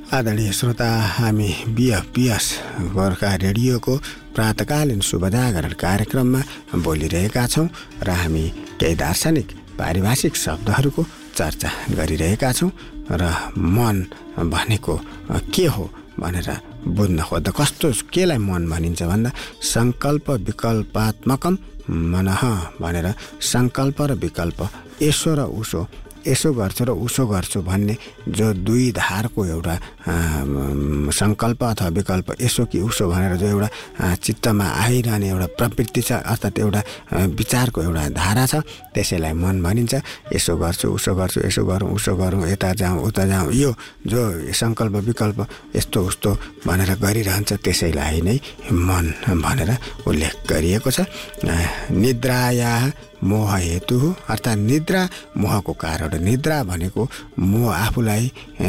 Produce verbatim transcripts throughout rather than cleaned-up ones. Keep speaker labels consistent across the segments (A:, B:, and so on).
A: आदरणीय श्रोता, हामी बिएफपिएस गोर्खा रेडियोको प्रातकालीन शुभजागरण कार्यक्रममा बोलिरहेका छौँ र हामी केही दार्शनिक पारिभाषिक शब्दहरूको चर्चा गरिरहेका छौँ र मन भनेको के हो भनेर बुझ्न खोज्दा कस्तो केलाई मन भनिन्छ भन्दा सङ्कल्प विकल्पात्मकम मनः भनेर सङ्कल्प र विकल्प यसो र उसो यसो गर्छु र उसो गर्छु भन्ने जो दुई धारको एउटा सङ्कल्प अथवा विकल्प यसो कि उसो भनेर जो एउटा चित्तमा आइरहने एउटा प्रवृत्ति छ अर्थात् एउटा विचारको एउटा धारा छ त्यसैलाई मन भनिन्छ। यसो गर्छु उसो गर्छु यसो गरौँ उसो गरौँ यता जाउँ उता जाउँ यो जो सङ्कल्प विकल्प यस्तो उस्तो भनेर गरिरहन्छ त्यसैलाई नै मन भनेर उल्लेख गरिएको छ। निद्राया मोह हेतु हो अर्थात् निद्रा मोहको कारण। निद्रा भनेको मोह आफूलाई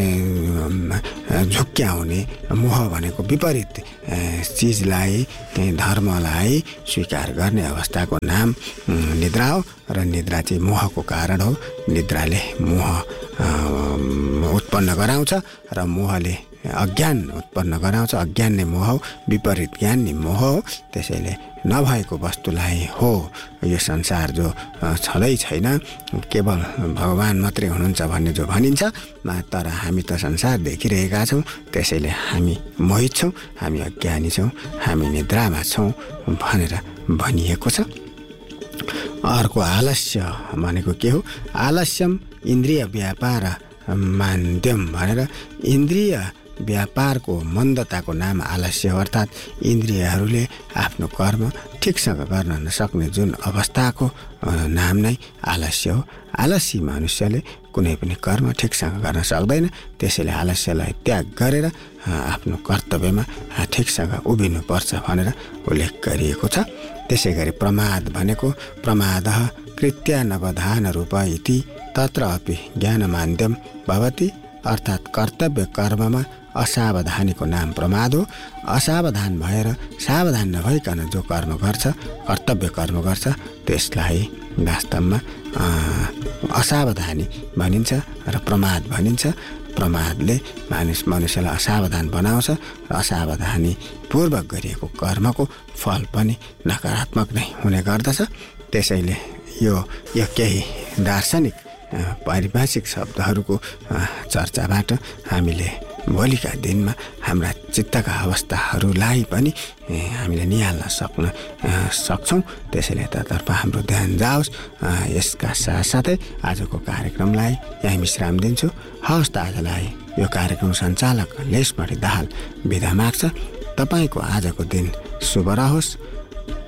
A: झुक्क्याउने मोह भनेको विपरीत चिजलाई धर्मलाई स्वीकार गर्ने अवस्थाको नाम निद्रा हो र निद्रा चाहिँ मोहको कारण हो। निद्राले मोह उत्पन्न गराउँछ र मोहले अज्ञान उत्पन्न गराउँछ। अज्ञान नै मोह हो, विपरीत ज्ञान नै मोह हो। त्यसैले नभएको वस्तुलाई हो यो संसार जो छँदै छैन केवल भगवान मात्रै हुनुहुन्छ भन्ने जो भनिन्छ तर हामी त संसार देखिरहेका छौँ त्यसैले हामी मोहित छौँ, हामी अज्ञानी छौँ, हामी निद्रामा छौँ भनेर भनिएको छ। अर्को आलस्य भनेको के हो? आलस्यम इन्द्रिय व्यापार मान्द्यम भनेर इन्द्रिय व्यापारको मन्दताको नाम आलस्य हो। अर्थात् इन्द्रियहरूले आफ्नो कर्म ठिकसँग गर्न नसक्ने जुन अवस्थाको नाम नै आलस्य हो। आलसी मनुष्यले कुनै पनि कर्म ठिकसँग गर्न सक्दैन। त्यसैले आलस्यलाई त्याग गरेर आफ्नो कर्तव्यमा ठिकसँग उभिनुपर्छ भनेर उल्लेख गरिएको छ। त्यसै गरी प्रमाद भनेको प्रमादः कृत्यानवधान रूप इति तत्र अपि ज्ञानमान्द्यम भवति अर्थात् कर्तव्य कर्ममा असावधानीको नाम प्रमाद हो। असावधान भएर सावधान नभइकन जो कर्म गर्छ कर्तव्य कर्म गर्छ त्यसलाई वास्तवमा असावधानी भनिन्छ र प्रमाद भनिन्छ। प्रमादले मानिस मनुष्यलाई असावधान बनाउँछ र असावधानी पूर्वक गरिएको कर्मको फल पनि नकारात्मक नै हुने गर्दछ। त्यसैले यो यो केही दार्शनिक पारिभाषिक शब्दहरूको चर्चाबाट हामीले भोलिका दिनमा हाम्रा चित्तका अवस्थाहरूलाई पनि हामीले निहाल्न सक्न सक्छौँ। त्यसैले तर्फ हाम्रो ध्यान जाओस्। यसका साथसाथै आजको कार्यक्रमलाई यहीँ विश्राम दिन्छु। हवस् त आजलाई यो कार्यक्रम सञ्चालक लेसमणि दाहाल बिदा माग्छ। तपाईँको आजको दिन शुभ रहोस्।